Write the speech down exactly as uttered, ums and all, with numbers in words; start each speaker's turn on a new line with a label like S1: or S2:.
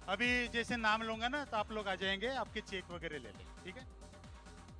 S1: अभी जैसे नाम लूंगा ना तो आप लोग आ जाएंगे, आपके चेक वगैरह ले लें, ठीक है।